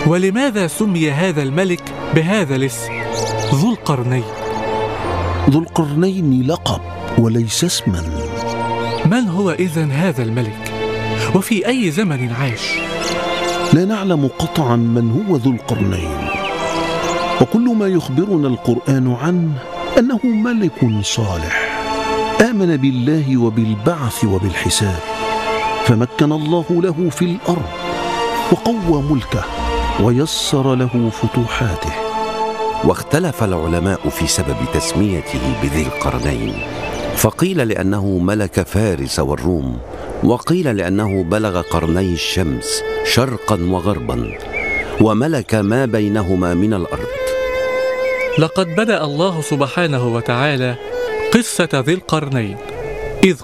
ولماذا سمي هذا الملك بهذا الاسم ذو القرنين؟ ذو القرنين لقب وليس اسما. من هو إذن هذا الملك؟ وفي أي زمن عاش؟ لا نعلم قطعا من هو ذو القرنين، وكل ما يخبرنا القرآن عنه أنه ملك صالح آمن بالله وبالبعث وبالحساب، فمكن الله له في الأرض وقوى ملكه ويسر له فتوحاته. واختلف العلماء في سبب تسميته بذي القرنين، فقيل لأنه ملك فارس والروم، وقيل لأنه بلغ قرني الشمس شرقا وغربا وملك ما بينهما من الأرض. لقد بدأ الله سبحانه وتعالى قصة ذي القرنين